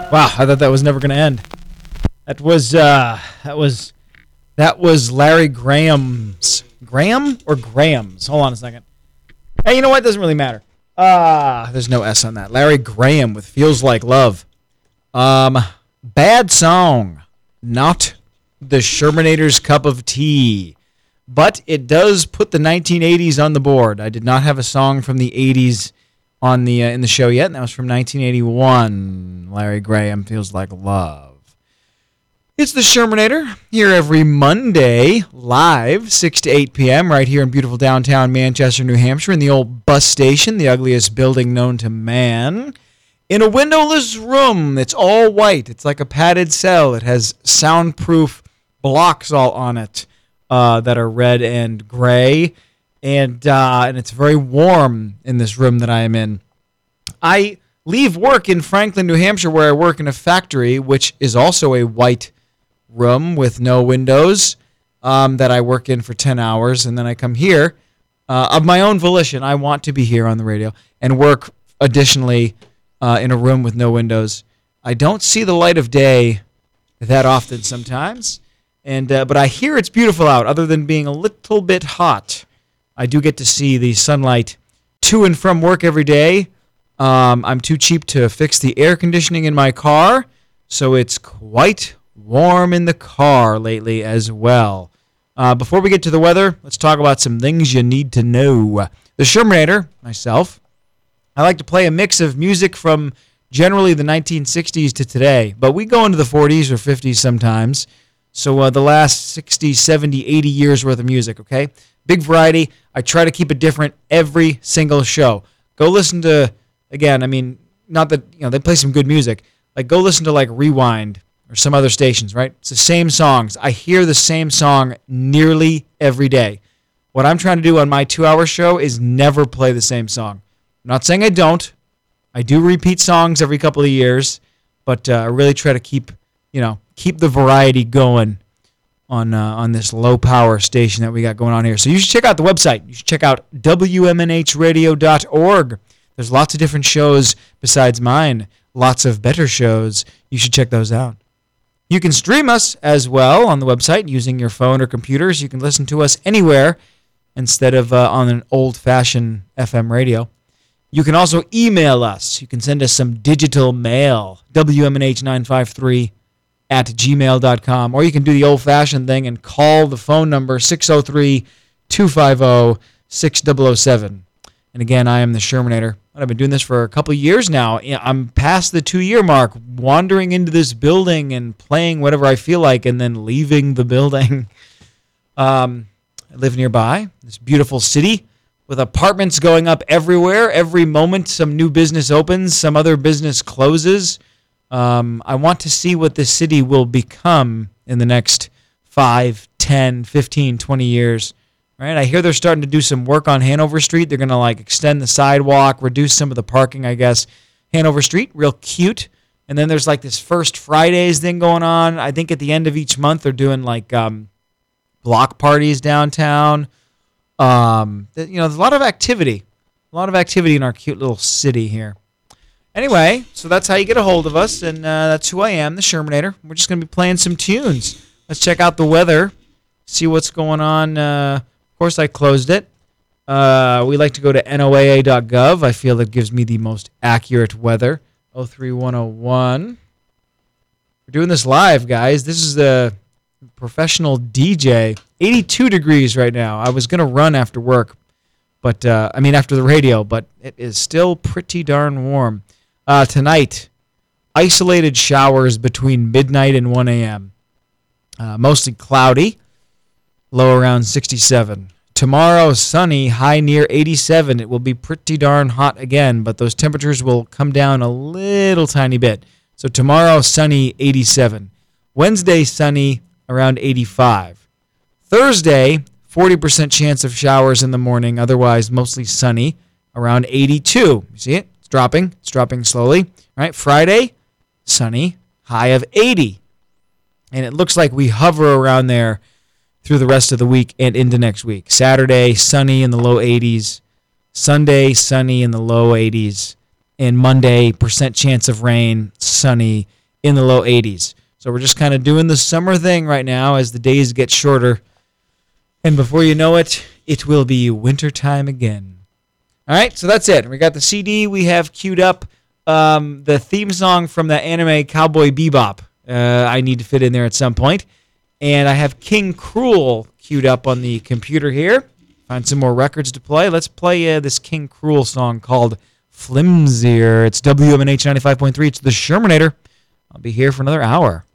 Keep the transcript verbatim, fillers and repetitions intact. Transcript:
Wow, I thought that was never going to end. That was uh, that was that was Larry Graham's Graham or Graham's. Hold on a second. Hey, you know what? Doesn't really matter. Ah, uh, there's no S on that. Larry Graham with "Feels Like Love." Um, bad song, not the Shermanator's cup of tea, but it does put the nineteen eighties on the board. I did not have a song from the eighties on the uh, in the show yet, and that was from nineteen eighty-one. Larry Graham, "Feels Like Love." It's the Shermanator, here every Monday, live, six to eight p.m., right here in beautiful downtown Manchester, New Hampshire, in the old bus station, the ugliest building known to man, in a windowless room that's all white. It's like a padded cell. It has soundproof blocks all on it uh, that are red and gray, and uh, and it's very warm in this room that I am in. I leave work in Franklin, New Hampshire, where I work in a factory, which is also a white room with no windows um, that I work in for ten hours, and then I come here uh, of my own volition. I want to be here on the radio and work additionally uh, in a room with no windows. I don't see the light of day that often sometimes, and uh, but I hear it's beautiful out. Other than being a little bit hot, I do get to see the sunlight to and from work every day. Um, I'm too cheap to fix the air conditioning in my car, so it's quite warm in the car lately as well. Uh, before we get to the weather, let's talk about some things you need to know. The Shermanator, myself, I like to play a mix of music from generally the nineteen sixties to today, but we go into the forties or fifties sometimes. So uh, the last sixty, seventy, eighty years worth of music, okay? Big variety. I try to keep it different every single show. Go listen to, again, I mean, not that, you know, they play some good music. Like, go listen to, like, Rewind or some other stations, right? It's the same songs. I hear the same song nearly every day. What I'm trying to do on my two-hour show is never play the same song. I'm not saying I don't. I do repeat songs every couple of years, but uh, I really try to keep, you know, keep the variety going on uh, on this low-power station that we got going on here. So you should check out the website. You should check out W M N H radio dot org. There's lots of different shows besides mine. Lots of better shows. You should check those out. You can stream us as well on the website using your phone or computers. You can listen to us anywhere instead of uh, on an old-fashioned F M radio. You can also email us. You can send us some digital mail, W M N H nine five three at gmail dot com. Or you can do the old-fashioned thing and call the phone number six oh three, two five oh, six oh oh seven. And again, I am the Shermanator. I've been doing this for a couple of years now. I'm past the two-year mark, wandering into this building and playing whatever I feel like and then leaving the building. Um, I live nearby, this beautiful city with apartments going up everywhere. Every moment some new business opens, some other business closes. Um, I want to see what this city will become in the next five, ten, fifteen, twenty years. Right, I hear they're starting to do some work on Hanover Street. They're going to like extend the sidewalk, reduce some of the parking, I guess. Hanover Street, real cute. And then there's like this First Fridays thing going on. I think at the end of each month they're doing like um, block parties downtown. Um, you know, there's a lot of activity. A lot of activity in our cute little city here. Anyway, so that's how you get a hold of us, and uh, that's who I am, the Shermanator. We're just going to be playing some tunes. Let's check out the weather, see what's going on. Uh, Of course, I closed it. Uh, we like to go to N O A A dot gov. I feel that gives me the most accurate weather. oh three one oh one. We're doing this live, guys. This is the professional D J. eighty-two degrees right now. I was going to run after work, but uh, I mean after the radio, but it is still pretty darn warm. Uh, tonight, isolated showers between midnight and one a.m. Uh, mostly cloudy. Low around sixty-seven. Tomorrow, sunny, high near eighty-seven. It will be pretty darn hot again, but those temperatures will come down a little tiny bit. So tomorrow, sunny, eighty-seven. Wednesday, sunny, around eighty-five. Thursday, forty percent chance of showers in the morning, otherwise mostly sunny, around eighty-two. You see it? It's dropping. It's dropping slowly. All right, Friday, sunny, high of eighty. And it looks like we hover around there through the rest of the week and into next week. Saturday, sunny in the low eighties. Sunday, sunny in the low eighties. And Monday, percent chance of rain, sunny in the low eighties. So we're just kind of doing the summer thing right now as the days get shorter. And before you know it, it will be wintertime again. All right, so that's it. We got the C D. We have queued up um, the theme song from the anime Cowboy Bebop. Uh, I need to fit in there at some point. And I have King Cruel queued up on the computer here. Find some more records to play. Let's play uh, this King Cruel song called Flimsier. It's W M N H ninety-five point three. It's the Shermanator. I'll be here for another hour.